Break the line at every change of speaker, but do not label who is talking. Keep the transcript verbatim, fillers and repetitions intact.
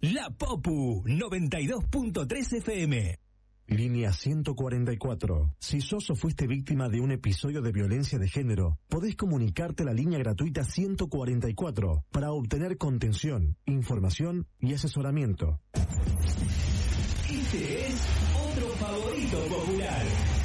La Popu noventa y dos punto tres F M.
Línea ciento cuarenta y cuatro. Si sos o fuiste víctima de un episodio de violencia de género, podés comunicarte a la línea gratuita ciento cuarenta y cuatro para obtener contención, información y asesoramiento.
Este es otro favorito popular.